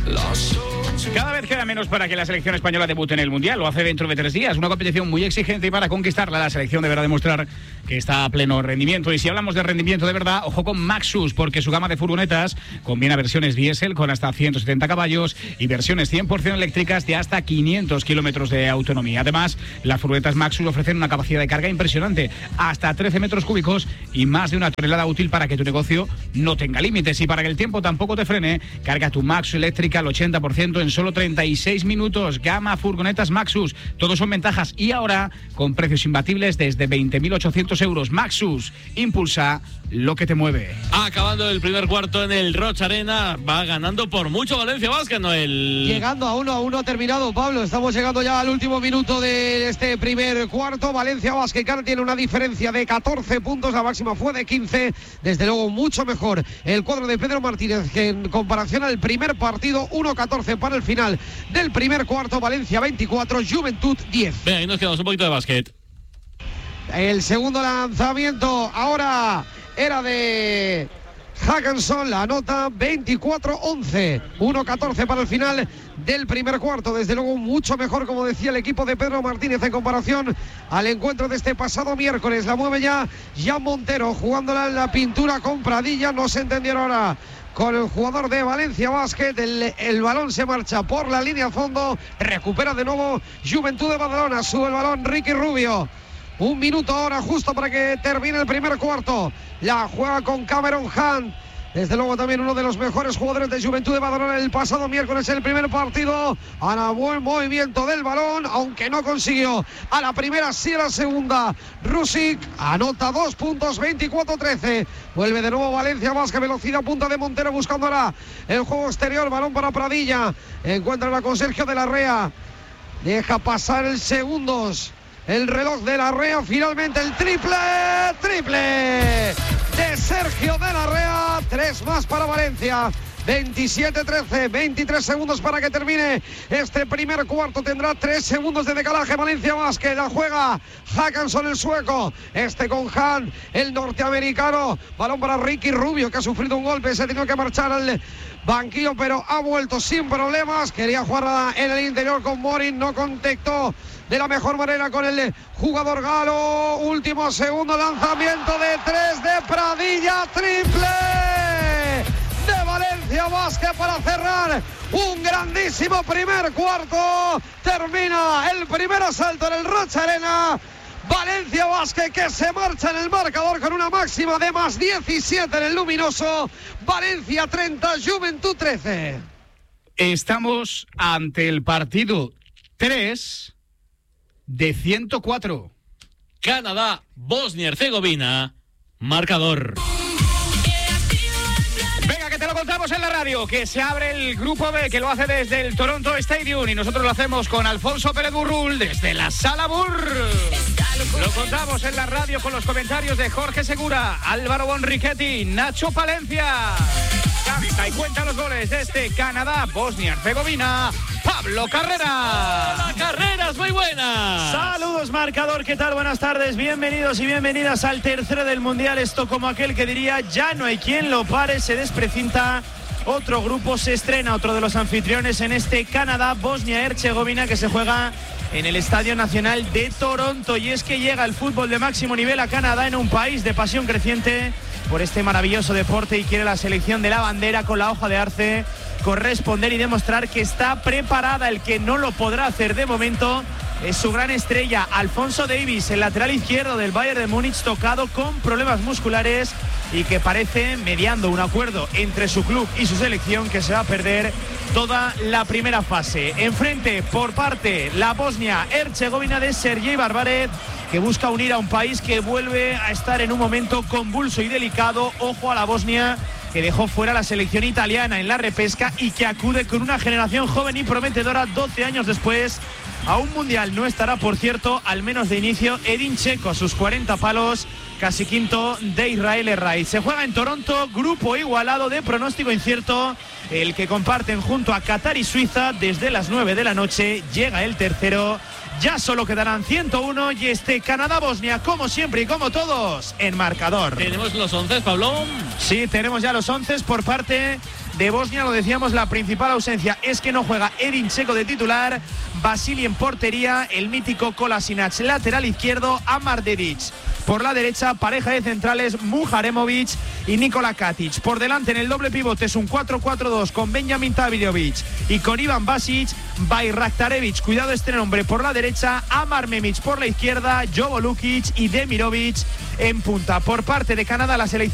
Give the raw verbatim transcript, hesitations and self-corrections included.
Cada vez queda menos para que la selección española debute en el Mundial. Lo hace dentro de tres días. Una competición muy exigente y para conquistarla la selección deberá demostrar que está a pleno rendimiento. Y si hablamos de rendimiento de verdad, ojo con Maxus, porque su gama de furgonetas combina versiones diésel con hasta ciento setenta caballos y versiones cien por ciento eléctricas de hasta quinientos kilómetros de autonomía. Además, las furgonetas Maxus ofrecen una capacidad de carga impresionante, hasta trece metros cúbicos y más de una tonelada útil para que tu negocio no tenga límites. Y para que el tiempo tampoco te frene, carga tu Maxus eléctrica al ochenta por ciento en solo treinta y seis minutos. Gama furgonetas Maxus, todos son ventajas y ahora con precios imbatibles desde veinte mil ochocientos euros. Maxus, impulsa lo que te mueve. Acabando el primer cuarto en el Roig Arena, va ganando por mucho Valencia Basket, Noel. Llegando a uno a uno terminado, Pablo. Estamos llegando ya al último minuto de este primer cuarto. Valencia Basket tiene una diferencia de catorce puntos, la máxima fue de quince. Desde luego mucho mejor el cuadro de Pedro Martínez que en comparación al primer partido. Uno catorce para el final del primer cuarto. Valencia veinticuatro, Juventud diez. Venga, ahí nos quedamos un poquito de básquet. El segundo lanzamiento ahora era de Hackenson, la nota veinticuatro once, uno catorce para el final del primer cuarto. Desde luego mucho mejor, como decía, el equipo de Pedro Martínez en comparación al encuentro de este pasado miércoles. La mueve ya Jan Montero, jugándola en la pintura con Pradilla. No se entendieron ahora con el jugador de Valencia Basket. El, el balón se marcha por la línea a fondo, recupera de nuevo Juventud de Badalona, sube el balón Ricky Rubio. Un minuto ahora justo para que termine el primer cuarto. La juega con Cameron Hunt. Desde luego también uno de los mejores jugadores de Juventud de Badalona el pasado miércoles en el primer partido. Ahora buen movimiento del balón, aunque no consiguió a la primera, sí a la segunda. Rusic anota dos puntos, veinticuatro trece. Vuelve de nuevo Valencia Basket, velocidad punta de Montero buscando ahora el juego exterior. Balón para Pradilla. Encuentra con Sergio de la Rea. Deja pasar el segundos. El reloj de la Rea, finalmente el triple, triple de Sergio de la Rea, tres más para Valencia, veintisiete trece, veintitrés segundos para que termine este primer cuarto, tendrá tres segundos de decalaje Valencia Basket, la juega Hackenson el sueco, este con Han, el norteamericano, balón para Ricky Rubio que ha sufrido un golpe, se ha tenido que marchar al banquillo pero ha vuelto sin problemas, quería jugar en el interior con Morin, no contactó de la mejor manera con el jugador galo. Último segundo, lanzamiento de tres de Pradilla, triple de Valencia Basket para cerrar un grandísimo primer cuarto. Termina el primer asalto en el Roig Arena. Valencia Basket que se marcha en el marcador con una máxima de más diecisiete en el luminoso. Valencia treinta, Juventud trece. Estamos ante el partido tres de ciento cuatro. Canadá, Bosnia-Herzegovina, marcador. Venga, que te lo contamos en la radio, que se abre el grupo B, que lo hace desde el Toronto Stadium y nosotros lo hacemos con Alfonso Pérez Burrul desde la Sala Burr. Lo contamos en la radio con los comentarios de Jorge Segura, Álvaro Bonrichetti, Nacho Palencia. Canta y cuenta los goles de este Canadá, Bosnia-Herzegovina, Pablo Carreras. Hola, Carreras, muy buenas. Saludos, marcador, ¿qué tal? Buenas tardes, bienvenidos y bienvenidas al tercero del Mundial. Esto como aquel que diría, ya no hay quien lo pare, se desprecinta. Otro grupo se estrena, otro de los anfitriones en este Canadá, Bosnia-Herzegovina, que se juega en el Estadio Nacional de Toronto. Y es que llega el fútbol de máximo nivel a Canadá, en un país de pasión creciente por este maravilloso deporte, y quiere la selección de la bandera con la hoja de arce corresponder y demostrar que está preparada. El que no lo podrá hacer de momento es su gran estrella, Alfonso Davies, el lateral izquierdo del Bayern de Múnich, tocado con problemas musculares y que parece mediando un acuerdo entre su club y su selección, que se va a perder toda la primera fase. Enfrente, por parte, la Bosnia-Herzegovina de Sergei Barbaret, que busca unir a un país que vuelve a estar en un momento convulso y delicado. Ojo a la Bosnia, que dejó fuera a la selección italiana en la repesca y que acude con una generación joven y prometedora doce años después a un mundial. No estará, por cierto, al menos de inicio, Edin Dzeko, a sus cuarenta palos, casi quinto de Israel Herray. Se juega en Toronto, grupo igualado de pronóstico incierto, el que comparten junto a Qatar y Suiza. Desde las nueve de la noche llega el tercero. Ya solo quedarán ciento uno y este Canadá-Bosnia, como siempre y como todos, en marcador. ¿Tenemos los once, Pablo? Sí, tenemos ya los once por parte de Bosnia. Lo decíamos, la principal ausencia es que no juega Edin Dzeko de titular, Vasili en portería, el mítico Kolasinac lateral izquierdo, Amar Dedic por la derecha, pareja de centrales Muharemovic y Nikola Katic. Por delante en el doble pivote es un cuatro cuatro dos con Benjamin Tavirovic y con Ivan Basic, Bayraktarevic, cuidado este nombre, por la derecha, Amar Memic por la izquierda, Jovo Lukic y Demirovic en punta. Por parte de Canadá, la selección